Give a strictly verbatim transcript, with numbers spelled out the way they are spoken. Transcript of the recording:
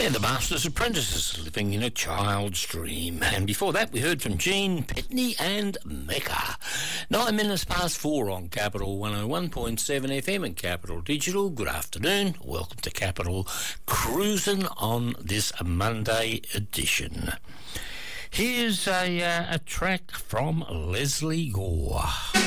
They're the Master's Apprentices, living in a child's dream. And before that, we heard from Gene Pitney and Mecca. Nine minutes past four on Capital one oh one point seven F M and Capital Digital. Good afternoon. Welcome to Capital Cruising on this Monday edition. Here's a, uh, a track from Leslie Gore.